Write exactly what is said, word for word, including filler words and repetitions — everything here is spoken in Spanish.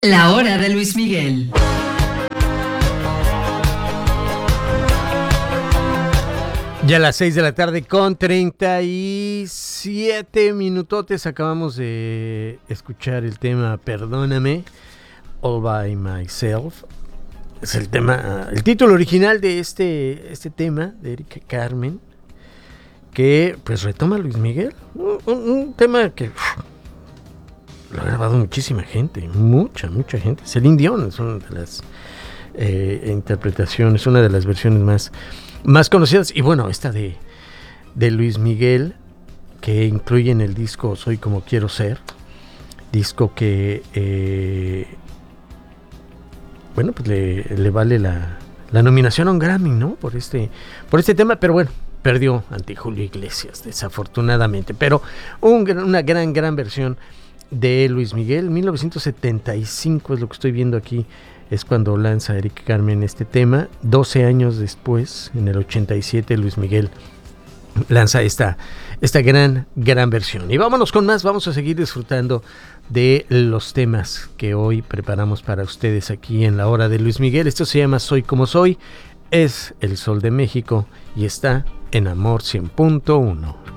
La hora de Luis Miguel. Ya a las seis de la tarde con treinta y siete minutotes acabamos de escuchar el tema Perdóname, All By Myself. Es el tema, el título original de este, este tema de Erika Carmen, que pues retoma Luis Miguel, un, un, un tema que uf, lo ha grabado muchísima gente, mucha, mucha gente. Celine Dion es una de las eh, interpretaciones, una de las versiones más, más conocidas. Y bueno, esta de, de Luis Miguel, que incluye en el disco Soy Como Quiero Ser, disco que eh, bueno, pues le, le vale la, la nominación a un Grammy, ¿no? Por este, por este tema, pero bueno, perdió ante Julio Iglesias, desafortunadamente. Pero un, una gran, gran versión de Luis Miguel. mil novecientos setenta y cinco es lo que estoy viendo aquí, es cuando lanza Erika Carmen este tema. doce años después, en el ochenta y siete, Luis Miguel lanza esta, esta gran, gran versión. Y vámonos con más, vamos a seguir disfrutando de los temas que hoy preparamos para ustedes aquí en la hora de Luis Miguel. Esto se llama Soy Como Soy, es El Sol de México y está en Amor cien punto uno.